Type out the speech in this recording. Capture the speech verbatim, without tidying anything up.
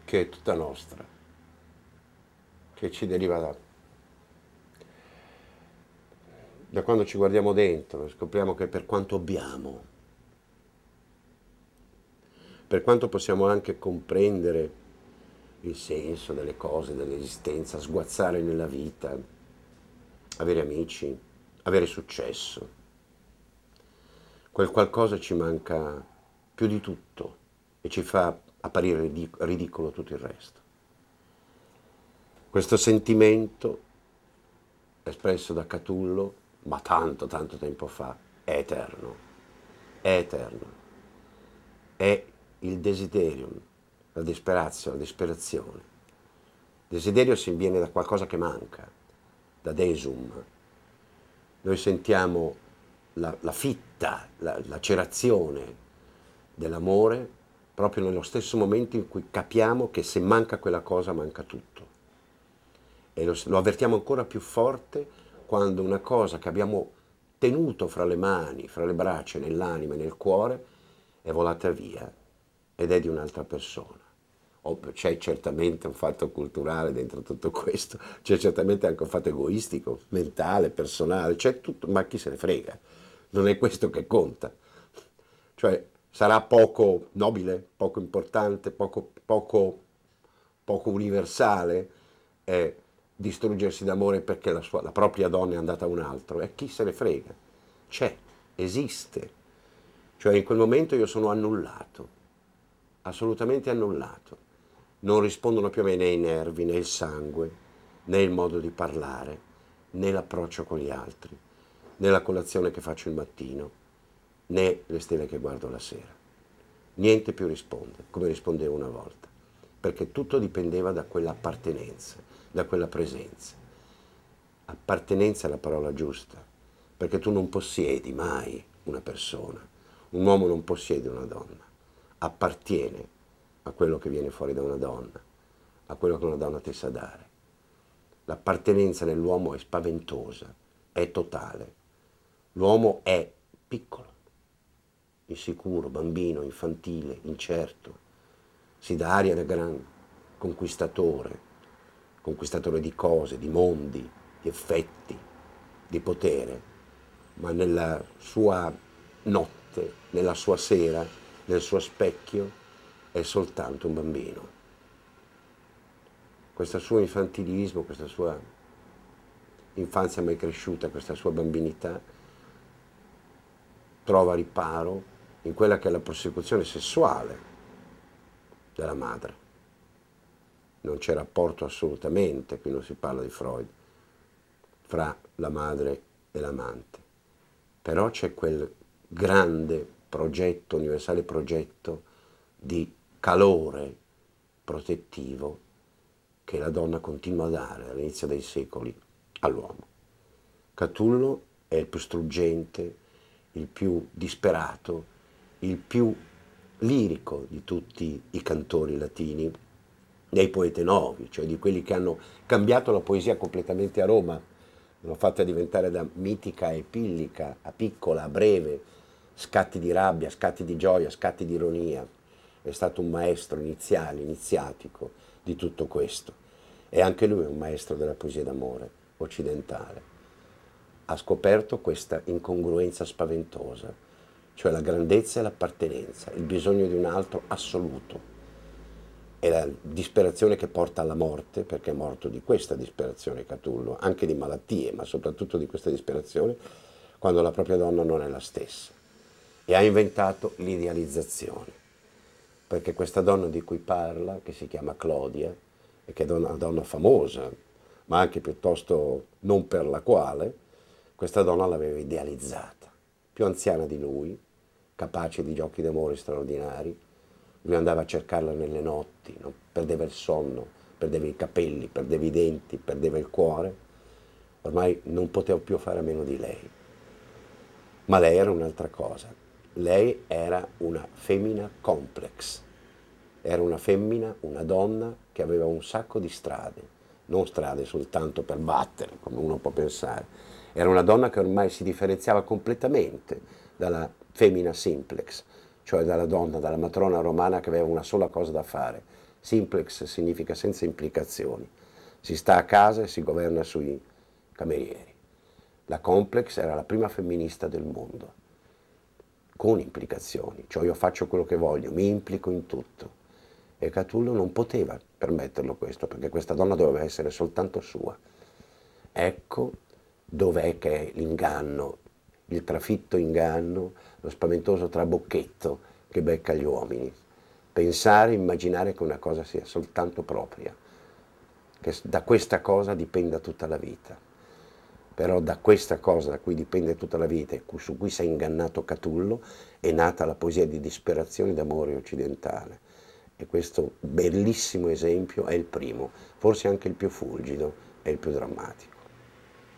che è tutta nostra, che ci deriva da, da quando ci guardiamo dentro e scopriamo che per quanto abbiamo, per quanto possiamo anche comprendere il senso delle cose, dell'esistenza, sguazzare nella vita, avere amici, avere successo, quel qualcosa ci manca più di tutto e ci fa apparire ridic- ridicolo tutto il resto. Questo sentimento, espresso da Catullo, ma tanto tanto tempo fa, è eterno, è eterno, è il desiderium, la disperazio, la disperazione. Desiderio si viene da qualcosa che manca, da desum. Noi sentiamo la, la fitta, la, la lacerazione dell'amore proprio nello stesso momento in cui capiamo che se manca quella cosa manca tutto. E lo, lo avvertiamo ancora più forte quando una cosa che abbiamo tenuto fra le mani, fra le braccia, nell'anima e nel cuore è volata via ed è di un'altra persona. O c'è certamente un fatto culturale dentro tutto questo, c'è certamente anche un fatto egoistico, mentale, personale, c'è tutto, ma chi se ne frega, non è questo che conta. Cioè sarà poco nobile, poco importante, poco, poco, poco universale eh, distruggersi d'amore perché la, sua, la propria donna è andata a un altro, e chi se ne frega, c'è, esiste. Cioè in quel momento io sono annullato, assolutamente annullato. Non rispondono più a me né i nervi, né il sangue, né il modo di parlare, né l'approccio con gli altri, né la colazione che faccio il mattino, né le stelle che guardo la sera. Niente più risponde, come rispondevo una volta, perché tutto dipendeva da quell'appartenenza, da quella presenza. Appartenenza è la parola giusta, perché tu non possiedi mai una persona, un uomo non possiede una donna, appartiene a quello che viene fuori da una donna, a quello che una donna ti sa dare. L'appartenenza nell'uomo è spaventosa, è totale. L'uomo è piccolo, insicuro, bambino, infantile, incerto. Si dà aria da gran conquistatore, conquistatore di cose, di mondi, di effetti, di potere, ma nella sua notte, nella sua sera, nel suo specchio, è soltanto un bambino. Questo suo infantilismo, questa sua infanzia mai cresciuta, questa sua bambinità, trova riparo in quella che è la prosecuzione sessuale della madre. Non c'è rapporto assolutamente, qui non si parla di Freud, fra la madre e l'amante. Però c'è quel grande progetto, universale progetto di calore protettivo che la donna continua a dare all'inizio dei secoli all'uomo. Catullo è il più struggente, il più disperato, il più lirico di tutti i cantori latini, dei poeti novi, cioè di quelli che hanno cambiato la poesia completamente a Roma, l'hanno fatta diventare da mitica a epillica, a piccola, a breve, scatti di rabbia, scatti di gioia, scatti di ironia. È stato un maestro iniziale, iniziatico di tutto questo. E anche lui è un maestro della poesia d'amore occidentale. Ha scoperto questa incongruenza spaventosa, cioè la grandezza e l'appartenenza, il bisogno di un altro assoluto e la disperazione che porta alla morte, perché è morto di questa disperazione Catullo, anche di malattie, ma soprattutto di questa disperazione, quando la propria donna non è la stessa. E ha inventato l'idealizzazione, perché questa donna di cui parla, che si chiama Clodia, e che è una donna famosa, ma anche piuttosto non per la quale, questa donna l'aveva idealizzata, più anziana di lui, capace di giochi d'amore straordinari. Lui andava a cercarla nelle notti, no? Perdeva il sonno, perdeva i capelli, perdeva i denti, perdeva il cuore. Ormai non poteva più fare a meno di lei. Ma lei era un'altra cosa. Lei era una femmina complex. Era una femmina, una donna che aveva un sacco di strade, non strade soltanto per battere, come uno può pensare. Era una donna che ormai si differenziava completamente dalla femmina simplex, cioè dalla donna, dalla matrona romana che aveva una sola cosa da fare, Simplex significa senza implicazioni. Si sta a casa e si governa sui camerieri. La Complex era la prima femminista del mondo, con implicazioni, cioè io faccio quello che voglio, mi implico in tutto. E Catullo non poteva permetterlo questo, perché questa donna doveva essere soltanto sua. Ecco dov'è che è l'inganno, il trafitto inganno, lo spaventoso trabocchetto che becca gli uomini. Pensare, immaginare che una cosa sia soltanto propria, che da questa cosa dipenda tutta la vita. Però da questa cosa da cui dipende tutta la vita e su cui si è ingannato Catullo è nata la poesia di disperazione d'amore occidentale. E questo bellissimo esempio è il primo, forse anche il più fulgido e il più drammatico.